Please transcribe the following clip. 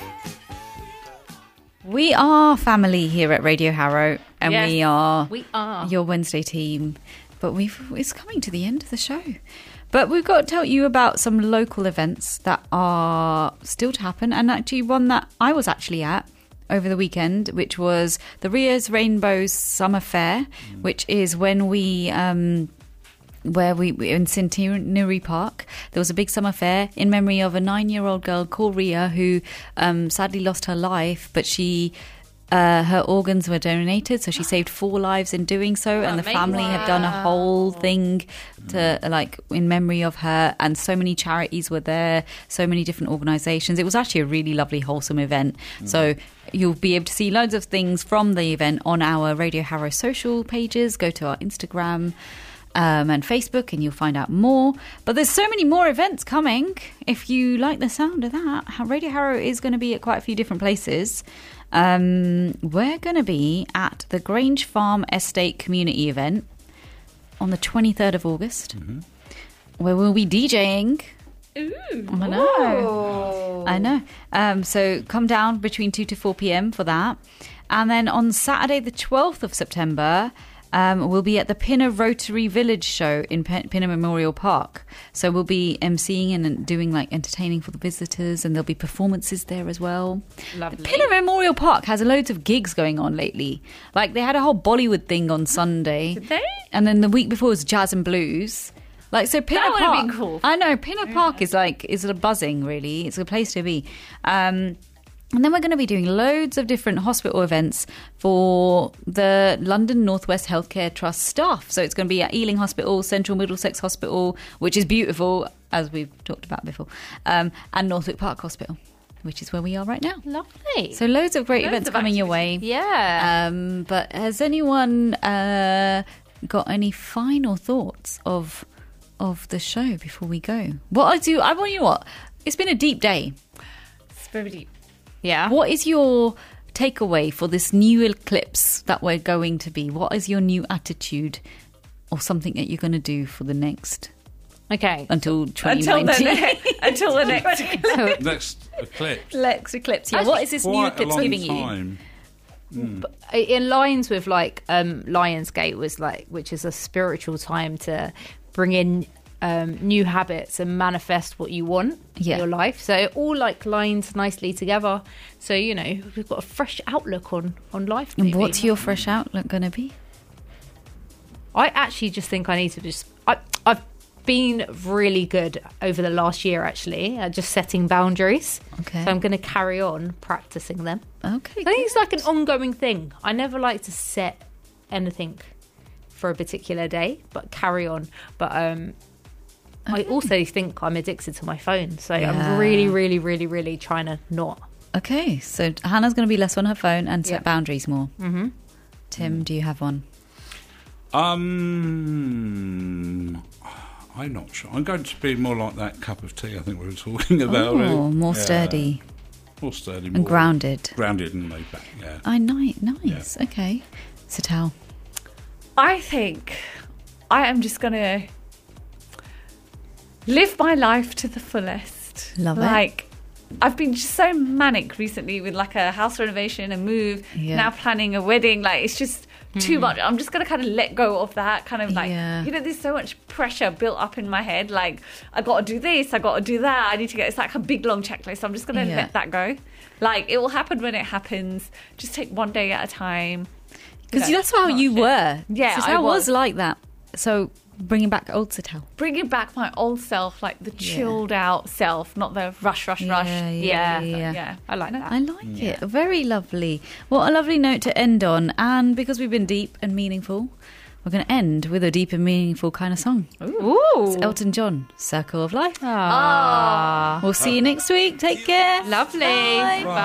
We are family here at Radio Harrow, and Yes, we are are. your Wednesday team. But it's coming to the end of the show. But we've got to tell you about some local events that are still to happen, and actually one that I was actually at over the weekend, which was the Ria's Rainbows Summer Fair, which is when we in Centenary Park, there was a big summer fair in memory of a 9-year-old girl called Ria who sadly lost her life, but she her organs were donated, so she saved 4 lives in doing so, and the family have done a whole thing to in memory of her, and so many charities were there, so many different organisations. It was actually a really lovely, wholesome event. So you'll be able to see loads of things from the event on our Radio Harrow social pages. Go to our Instagram and Facebook, and you'll find out more. But there's so many more events coming. If you like the sound of that, Radio Harrow is going to be at quite a few different places. We're going to be at the Grange Farm Estate Community event on the 23rd of August, where we'll be DJing. Ooh. I know. So come down between 2 to 4 p.m. for that. And then on Saturday, the 12th of September, we'll be at the Pinner Rotary Village show in Pinner Memorial Park. So we'll be emceeing and doing entertaining for the visitors, and there'll be performances there as well. Lovely. The Pinner Memorial Park has loads of gigs going on lately. They had a whole Bollywood thing on Sunday. Did they? And then the week before was Jazz and Blues. So Pinner That would Park, have been cool. I know, Pinner Park is a buzzing, really. It's a place to be. And then we're going to be doing loads of different hospital events for the London North West Healthcare Trust staff. So it's going to be at Ealing Hospital, Central Middlesex Hospital, which is beautiful, as we've talked about before, and Northwick Park Hospital, which is where we are right now. Lovely. So loads of great events coming your way. Yeah. But has anyone got any final thoughts of the show before we go? It's been a deep day. It's very deep. Yeah. What is your takeaway for this new eclipse that we're going to be? What is your new attitude or something that you're going to do for the next... Okay. Until 2019. Until the next eclipse. Next eclipse. Next eclipse, yeah. What is this new eclipse giving you? In lines with Lionsgate was which is a spiritual time to bring in new habits and manifest what you want in your life. So it all lines nicely together. So we've got a fresh outlook on life. Maybe. And what's your fresh outlook going to be? I actually just think I need to I've been really good over the last year actually at just setting boundaries. Okay. So I'm going to carry on practicing them. Okay. I think it's an ongoing thing. I never like to set anything for a particular day, but carry on. But I also think I'm addicted to my phone. So I'm really, really, really, really trying to not. Okay. So Hannah's going to be less on her phone and set boundaries more. Mm-hmm. Tim, do you have one? I'm not sure. I'm going to be more like that cup of tea I think we were talking about. More sturdy. More sturdy. And grounded. Grounded and laid back, yeah. Nice. Yeah. Okay. Satal. I think I am just going to live my life to the fullest. Love it. I've been just so manic recently with a house renovation, a move, now planning a wedding. It's just too much. I'm just going to kind of let go of that there's so much pressure built up in my head. I got to do this, I got to do that. I need to get, it's a big long checklist. I'm just going to let that go. It will happen when it happens. Just take one day at a time. Because that's how you were. Yeah, I was like that. So bringing back old Satal. Bringing back my old self, the chilled out self, not the rush. Yeah. I like that. I like it. Very lovely. What a lovely note to end on. And because we've been deep and meaningful, we're going to end with a deep and meaningful kind of song. Ooh. It's Elton John, Circle of Life. Aww. We'll see you next week. Take care. Lovely. Bye. Right.